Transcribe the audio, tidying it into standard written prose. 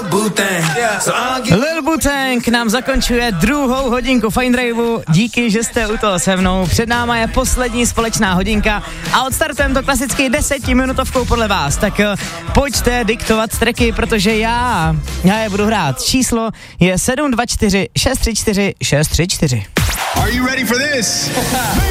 Lil Wu-Tang nám zakončuje 2. hodinku Fine Raveu. Díky, že jste u toho se mnou. Před náma je poslední společná hodinka a odstartujeme to klasicky 10minutovkou podle vás. Tak pojďte diktovat tracky, protože já je budu hrát. Číslo je 724 634 634. Are you ready for this?